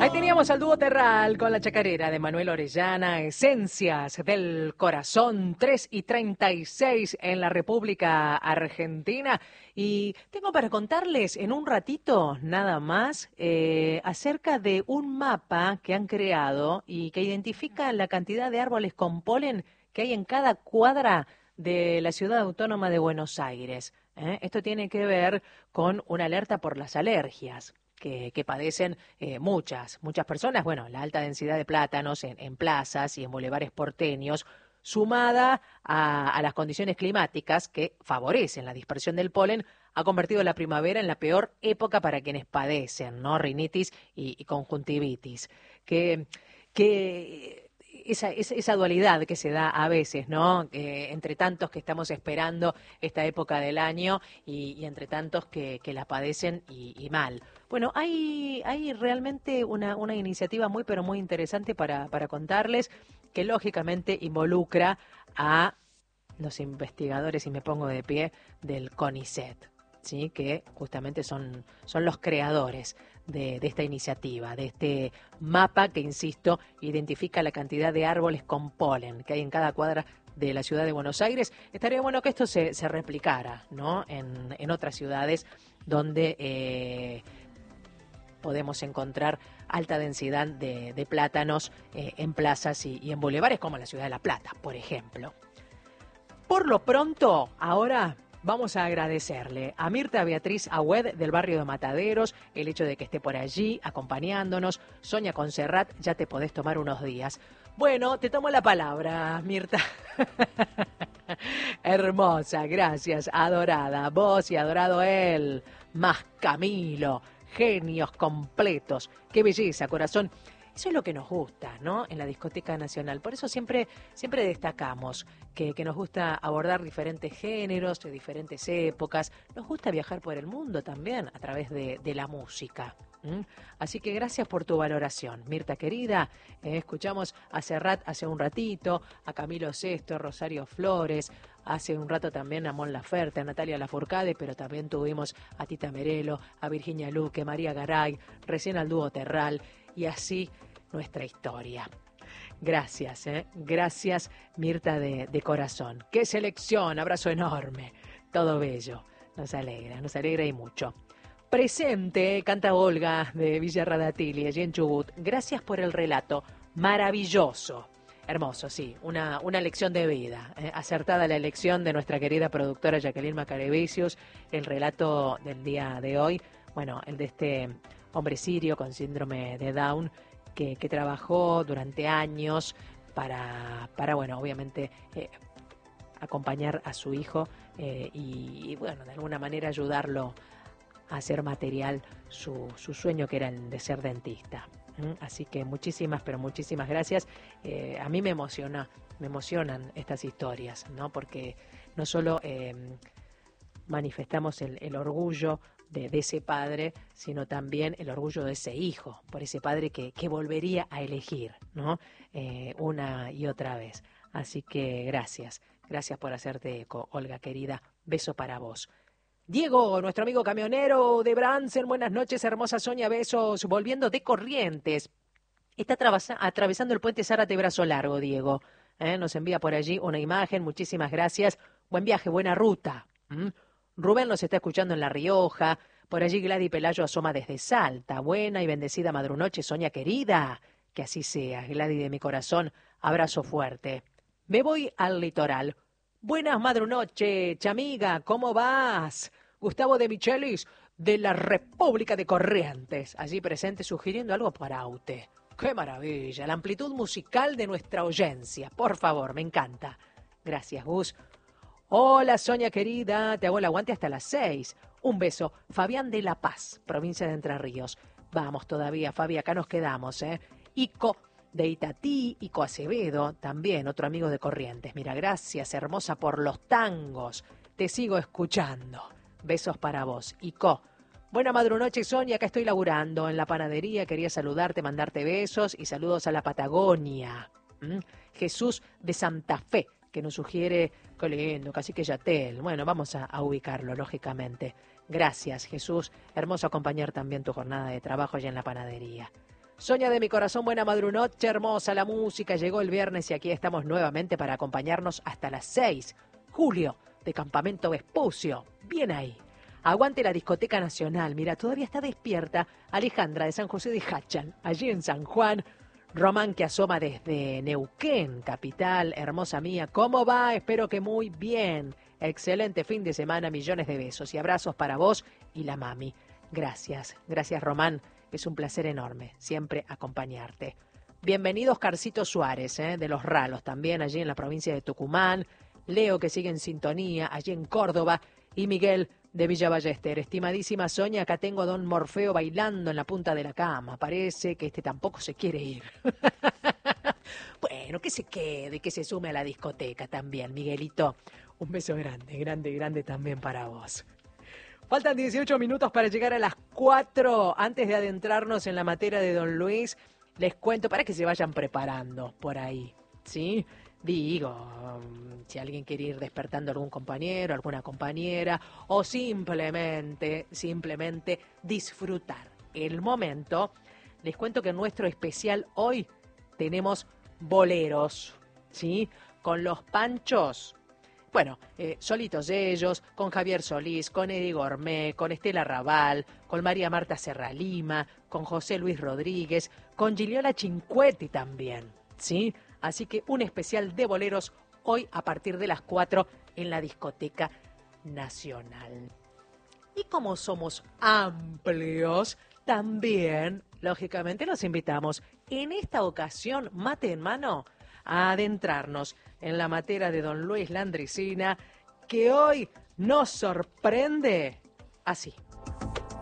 Ahí teníamos al dúo Terral con la chacarera de Manuel Orellana, Esencias del Corazón, 3:36 en la República Argentina. Y tengo para contarles en un ratito nada más acerca de un mapa que han creado y que identifica la cantidad de árboles con polen que hay en cada cuadra de la ciudad autónoma de Buenos Aires. Esto tiene que ver con una alerta por las alergias que padecen muchas personas. Bueno, la alta densidad de plátanos en plazas y en bulevares porteños, sumada a las condiciones climáticas que favorecen la dispersión del polen, ha convertido la primavera en la peor época para quienes padecen, ¿no? Rinitis y conjuntivitis. Que esa dualidad que se da a veces, ¿no? Entre tantos que estamos esperando esta época del año y entre tantos que la padecen y mal. Bueno, hay realmente una iniciativa muy, pero muy interesante para contarles, que lógicamente involucra a los investigadores, y me pongo de pie, del CONICET, ¿sí? Que justamente son los creadores de esta iniciativa, de este mapa que, insisto, identifica la cantidad de árboles con polen que hay en cada cuadra de la ciudad de Buenos Aires. Estaría bueno que esto se replicara, ¿no? En otras ciudades donde podemos encontrar alta densidad de plátanos en plazas y en bulevares, como en la ciudad de La Plata, por ejemplo. Por lo pronto, ahora vamos a agradecerle a Mirta Beatriz Agüed del barrio de Mataderos el hecho de que esté por allí acompañándonos. Sonia Conserrat, ya te podés tomar unos días. Bueno, te tomo la palabra, Mirta. Hermosa, gracias, adorada. Vos y adorado él. Más Camilo. Genios completos. Qué belleza, corazón. Eso es lo que nos gusta, ¿no? En la Discoteca Nacional. Por eso siempre destacamos que nos gusta abordar diferentes géneros, de diferentes épocas. Nos gusta viajar por el mundo también a través de la música. Así que gracias por tu valoración, Mirta querida. Escuchamos a Serrat hace un ratito, a Camilo Sesto, Rosario Flores, hace un rato también a Mon Laferte, a Natalia Lafourcade, pero también tuvimos a Tita Merelo, a Virginia Luque, María Garay, recién al dúo Terral, y así nuestra historia. Gracias, gracias, Mirta de corazón. ¡Qué selección! Abrazo enorme. Todo bello. Nos alegra y mucho. Presente, canta Olga de Villa Radatili, allí en Chubut. Gracias por el relato. Maravilloso. Hermoso, sí. Una lección de vida. Acertada la elección de nuestra querida productora Jacqueline Macarevicius. El relato del día de hoy, bueno, el de este hombre sirio con síndrome de Down que trabajó durante años para bueno, obviamente acompañar a su hijo y bueno, de alguna manera ayudarlo a hacer material su sueño, que era el de ser dentista. Así que muchísimas, pero muchísimas gracias. A mí me emocionan estas historias, ¿no? Porque no solo manifestamos el orgullo de ese padre, sino también el orgullo de ese hijo, por ese padre que volvería a elegir, ¿no? Una y otra vez. Así que gracias por hacerte eco, Olga querida. Beso para vos. Diego, nuestro amigo camionero de Bransen, buenas noches, hermosa Sonia, besos, volviendo de Corrientes. Está atravesando el puente Zárate Brazo Largo, Diego. Nos envía por allí una imagen, muchísimas gracias. Buen viaje, buena ruta. Rubén nos está escuchando en La Rioja. Por allí Gladys Pelayo asoma desde Salta. Buena y bendecida madrunoche, Sonia querida. Que así sea, Gladys de mi corazón. Abrazo fuerte. Me voy al litoral. Buenas madrunoche, chamiga, ¿cómo vas? Gustavo de Michelis, de la República de Corrientes, allí presente sugiriendo algo para usted. ¡Qué maravilla! La amplitud musical de nuestra audiencia. Por favor, me encanta. Gracias, Gus. Hola, Sonia querida, te hago el aguante hasta las 6. Un beso. Fabián de La Paz, provincia de Entre Ríos. Vamos todavía, Fabi, acá nos quedamos, Ico de Itatí, Ico Acevedo, también otro amigo de Corrientes. Mira, gracias, hermosa, por los tangos. Te sigo escuchando. Besos para vos, Ico. Buena madrunoche, Sonia, acá estoy laburando en la panadería. Quería saludarte, mandarte besos y saludos a la Patagonia. Jesús de Santa Fe, que nos sugiere, qué lindo, Cacique Yatel. Bueno, vamos a ubicarlo, lógicamente. Gracias, Jesús. Hermoso acompañar también tu jornada de trabajo allá en la panadería. Soña de mi corazón, buena madrunoche, hermosa la música. Llegó el viernes y aquí estamos nuevamente para acompañarnos hasta las 6. Julio, de Campamento Vespucio. Bien ahí. Aguante la discoteca nacional. Mira, todavía está despierta Alejandra de San José de Hachal, allí en San Juan. Román, que asoma desde Neuquén, capital. Hermosa mía, ¿cómo va? Espero que muy bien. Excelente fin de semana, millones de besos y abrazos para vos y la mami. Gracias, gracias Román. Es un placer enorme siempre acompañarte. Bienvenido Oscarcito Suárez, de Los Ralos, también allí en la provincia de Tucumán. Leo, que sigue en sintonía, allí en Córdoba. Y Miguel, de Villa Ballester. Estimadísima Sonia, acá tengo a don Morfeo bailando en la punta de la cama. Parece que tampoco se quiere ir. Bueno, que se quede, que se sume a la discoteca también, Miguelito. Un beso grande, grande, grande también para vos. Faltan 18 minutos para llegar a las 4. Antes de adentrarnos en la materia de don Luis, les cuento para que se vayan preparando por ahí, ¿sí? Digo, si alguien quiere ir despertando a algún compañero, alguna compañera, o simplemente disfrutar el momento, les cuento que en nuestro especial hoy tenemos boleros, ¿sí? Con los Panchos. Bueno, solitos ellos, con Javier Solís, con Eddie Gourmet, con Estela Raval, con María Marta Serra Lima, con José Luis Rodríguez, con Giliola Cinquetti también, ¿sí? Así que un especial de boleros hoy a partir de las 4 en la Discoteca Nacional. Y como somos amplios, también, lógicamente, los invitamos en esta ocasión, mate en mano, a adentrarnos en la materia de don Luis Landricina, que hoy nos sorprende así.